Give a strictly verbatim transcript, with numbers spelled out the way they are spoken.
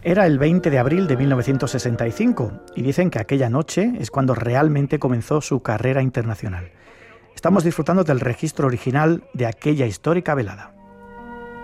Era el veinte de abril de mil novecientos sesenta y cinco y dicen que aquella noche es cuando realmente comenzó su carrera internacional. Estamos disfrutando del registro original de aquella histórica velada.